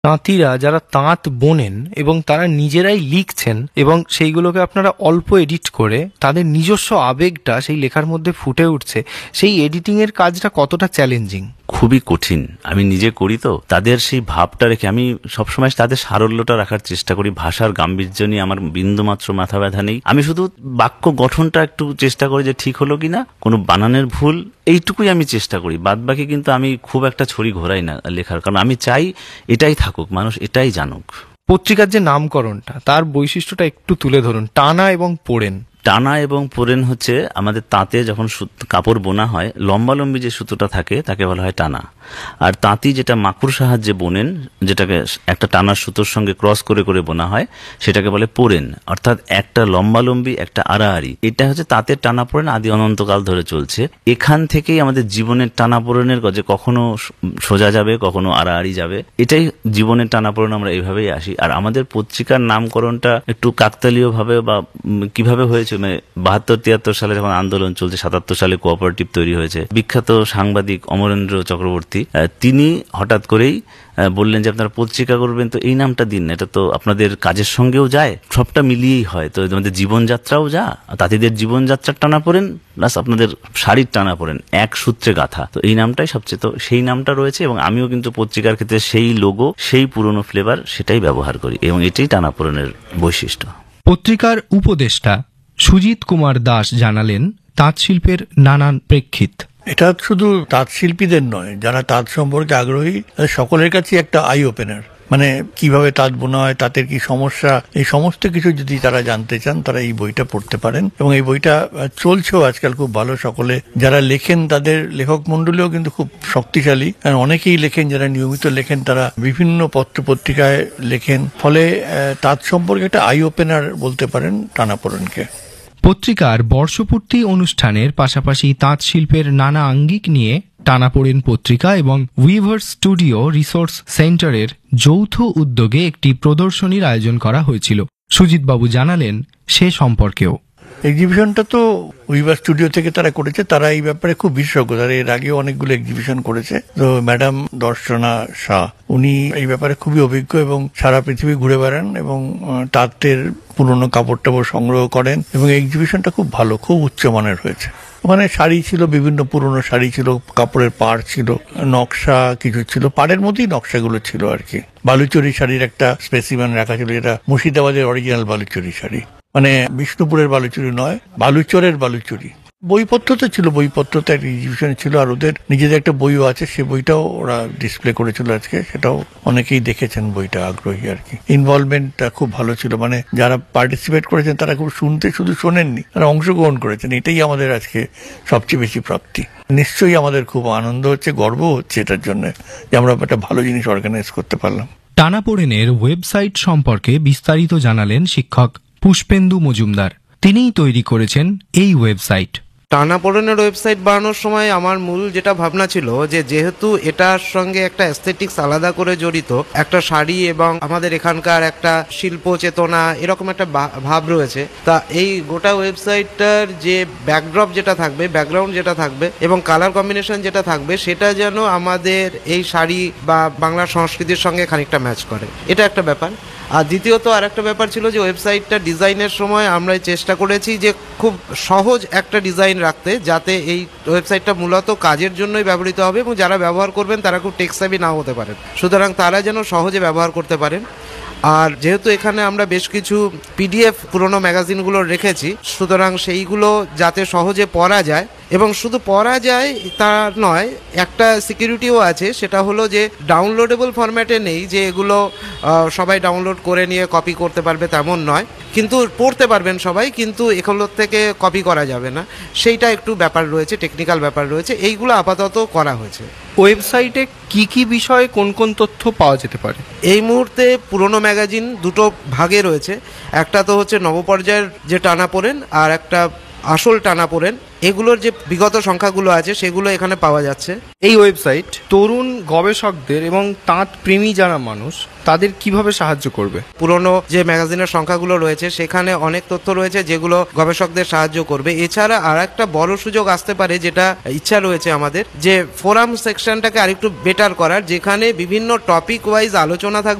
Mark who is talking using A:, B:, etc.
A: তাঁতিরা যারা তাঁত বোনেন এবং তারা নিজেরাই লিখছেন এবং সেইগুলোকে আপনারা অল্প এডিট করে তাদের নিজস্ব আবেগটা সেই লেখার মধ্যে ফুটে উঠছে, সেই এডিটিংয়ের কাজটা কতটা চ্যালেঞ্জিং?
B: খুবই কঠিন। আমি নিজে করি তো, তাদের সেই ভাবটা রেখে আমি সবসময় তাদের সারল্যটা রাখার চেষ্টা করি। ভাষার গাম্ভীর্য নিয়ে আমার বিন্দুমাত্র মাথা ব্যথা নেই। আমি শুধু বাক্য গঠনটা একটু চেষ্টা করি যে ঠিক হলো কিনা, কোনো বানানের ভুল, এইটুকুই আমি চেষ্টা করি। বাদ বাকি কিন্তু আমি খুব একটা ছড়ি ঘোরাই না লেখার, কারণ আমি চাই এটাই থাকুক, মানুষ এটাই জানুক।
A: পত্রিকার যে নামকরণটা, তার বৈশিষ্ট্যটা একটু তুলে ধরুন। টানা এবং পোড়েন।
B: টানা এবং পোড়েন হচ্ছে আমাদের তাঁতে যখন কাপড় বোনা হয়, লম্বালম্বি যে সুতোটা থাকে তাকে বলা হয় টানা। আর তাঁতি যেটা মাকুর সাহায্যে বোনেন, যেটাকে একটা টানার সুতোর সঙ্গে ক্রস করে করে বোনা হয়, সেটাকে বলে পোড়েন। অর্থাৎ একটা লম্বালম্বি, একটা আড়াআড়ি। এটা হচ্ছে তাঁতের টানা পোড়েন, আদি অনন্তকাল ধরে চলছে। এখান থেকেই আমাদের জীবনের টানা পোড়েনের যে কখনো সোজা যাবে, কখনো আড়াআড়ি যাবে, এটাই জীবনের টানা পোড়েন। আমরা এইভাবেই আসি। আর আমাদের পত্রিকার নামকরণটা একটু কাকতালীয় ভাবে বা কিভাবে হয়েছে, 72-73 সালে যখন আন্দোলন চলছে, 77 সালে কোঅপারেটিভ তৈরি হয়েছে। বিখ্যাত সাংবাদিক অমরেন্দ্র চক্রবর্তী, তিনি হঠাৎ করেই বললেন যে আপনারা পত্রিকা করবেন তো এই নামটা দিন, এটা তো আপনাদের কাজের সঙ্গেও যায়, সবটা মিলিয়েই হয়। তো আমাদের জীবনযাত্রাও যা, তাঁতিদের জীবনযাত্রার টানা পড়েন প্লাস আপনাদের শাড়ির টানা পড়েন, এক সূত্রে গাথা। তো এই নামটাই সবচেয়ে, তো সেই নামটা রয়েছে। এবং আমিও কিন্তু পত্রিকার ক্ষেত্রে সেই লোগো, সেই পুরনো ফ্লেভার, সেটাই ব্যবহার করি এবং এটাই টানা পড়েনের বৈশিষ্ট্য।
A: পত্রিকার উপদেষ্টা সুজিত কুমার দাস জানালেন তাঁত শিল্পের নানান প্রেক্ষিত।
C: এটা শুধু তাঁত শিল্পীদের নয়, যারা তাঁত সম্পর্কে আগ্রহী সকলের কাছে একটা আই ওপেনার। মানে কিভাবে তাঁত বোনা হয়, তাঁতের কি সমস্যা, এই সমস্ত কিছু যদি তারা জানতে চান, তারা এই বইটা পড়তে পারেন। এবং এই বইটা চলছেও আজকাল খুব ভালো। সকলে যারা লেখেন তাদের লেখক মন্ডলীও কিন্তু খুব শক্তিশালী, কারণ অনেকেই লেখেন, যারা নিয়মিত লেখেন তারা বিভিন্ন পত্র পত্রিকায় লেখেন। ফলে তাঁত সম্পর্কে একটা আই ওপেনার বলতে পারেন টানাপোড়েনকে।
A: পত্রিকার বর্ষপূর্তি অনুষ্ঠানের পাশাপাশি তাঁত শিল্পের নানা আঙ্গিক নিয়ে টানাপোড়েন পত্রিকা এবং উইভার্স স্টুডিও রিসোর্স সেন্টারের যৌথ উদ্যোগে একটি প্রদর্শনীর আয়োজন করা হয়েছিল। সুজিতবাবু জানালেন সে সম্পর্কেও।
C: এক্সিবিশনটা তো উইভার স্টুডিও থেকে তারা করেছে, তারা এই ব্যাপারে খুব বিশেষজ্ঞ। তারা এর আগেও অনেকগুলো এক্সিবিশন করেছে। তো ম্যাডাম দর্শনা শাহ, উনি এই ব্যাপারে খুবই অভিজ্ঞ এবং সারা পৃথিবী ঘুরে বেড়ান এবং তাঁতের পুরনো কাপড় টাপড় সংগ্রহ করেন। এবং এক্সিবিশনটা খুব ভালো, খুব উচ্চমানের হয়েছে। ওখানে শাড়ি ছিল, বিভিন্ন পুরনো শাড়ি ছিল, কাপড়ের পাড় ছিল, নকশা কিছু ছিল, পাড়ের মধ্যেই নকশাগুলো ছিল আর কি। বালুচরি শাড়ির একটা স্পেসিমেন রাখা ছিল, যেটা মুর্শিদাবাদের অরিজিনাল বালুচরি শাড়ি, মানে বিষ্ণুপুরের বালুচরি নয়, বালুচরের বালুচরি। বইপত্র তো ছিল, বইপত্র তো একটা এক্সিবিশন ছিল। আর ওদের নিজেদের একটা বইও আছে, সে বইটাও ওরা ডিসপ্লে করেছিল আজকে, সেটাও অনেকেই দেখেছেন। বইটা আগ্রহী আর কি। ইনভলভমেন্টটা খুব ভালো ছিল, মানে যারা পার্টিসিপেট করেছেন তারা খুব শুধু শোনেননি, তারা অংশগ্রহণ করেছেন। এটাই আমাদের আজকে সবচেয়ে বেশি প্রাপ্তি। নিশ্চয়ই আমাদের খুব আনন্দ হচ্ছে, গর্ব হচ্ছে এটার জন্য যে আমরা একটা ভালো জিনিস অর্গানাইজ করতে পারলাম।
A: টানাপোড়েনের ওয়েবসাইট সম্পর্কে বিস্তারিত জানালেন শিক্ষক পুষ্পেন্দু মজুমদার। তিনিই তৈরি করেছেন এই ওয়েবসাইট।
D: টানাপোড়েনের ওয়েবসাইট বানানোর সময় আমার মূল যেটা ভাবনা ছিল, যে যেহেতু এটার সঙ্গে একটা অ্যাস্থেটিক্স আলাদা করে জড়িত, একটা শাড়ি এবং আমাদের এখানকার একটা শিল্প চেতনা, এরকম একটা ভাব রয়েছে। তা এই গোটা ওয়েবসাইটটার যে ব্যাকগ্রাউন্ড যেটা থাকবে এবং কালার কম্বিনেশন যেটা থাকবে, সেটা যেন আমাদের এই শাড়ি বা বাংলার সংস্কৃতির সঙ্গে খানিকটা ম্যাচ করে, এটা একটা ব্যাপার। আর দ্বিতীয়ত আর একটা ব্যাপার ছিল যে ওয়েবসাইটটা ডিজাইনের সময় আমরা চেষ্টা করেছি যে খুব সহজ একটা ডিজাইন রাখতে, যাতে এই ওয়েবসাইটটা মূলত কাজের জন্যই ব্যবহৃত হবে এবং যারা ব্যবহার করবেন তারা খুব টেক সেভি নাও হতে পারেন, সুতরাং তারা যেন সহজে ব্যবহার করতে পারেন। আর যেহেতু এখানে আমরা বেশ কিছু পিডিএফ পুরনো ম্যাগাজিনগুলো রেখেছি, সুতরাং সেইগুলো যাতে সহজে পড়া যায়, এবং শুধু পড়া যায় তা নয়, একটা সিকিউরিটিও আছে, সেটা হলো যে ডাউনলোডেবল ফরম্যাটে নেই, যে এগুলো সবাই ডাউনলোড করে নিয়ে কপি করতে পারবে তেমন নয়, কিন্তু পড়তে পারবেন সবাই, কিন্তু এগুলোর থেকে কপি করা যাবে না, সেইটা একটু ব্যাপার রয়েছে, টেকনিক্যাল ব্যাপার রয়েছে। এইগুলো আপাতত করা হয়েছে।
A: ওয়েবসাইটে কি কি বিষয়ে কোন কোন তথ্য পাওয়া যেতে পারে?
D: এই মুহূর্তে পুরনো ম্যাগাজিন দুটো ভাগে রয়েছে। একটা তো হচ্ছে নবপর্যায়ের যে টানাপোড়েন, আর একটা আসল টানাপোড়েন। এগুলোর যে বিগত সংখ্যাগুলো আছে সেগুলো এখানে পাওয়া যাচ্ছে।
A: এই ওয়েবসাইট তরুণ গবেষকদের এবং তাঁত প্রেমী যারা মানুষ তাদের কিভাবে সাহায্য করবে?
D: পুরনো যে ম্যাগাজিনের সংখ্যাগুলো রয়েছে সেখানে অনেক তথ্য রয়েছে যেগুলো গবেষকদের সাহায্য করবে। এছাড়া আর একটা বড় সুযোগ আসতে পারে, যেটা ইচ্ছা রয়েছে আমাদের, যে ফোরাম সেকশনটাকে আরেকটু বেটার করার, যেখানে বিভিন্ন টপিক ওয়াইজ আলোচনা থাকবে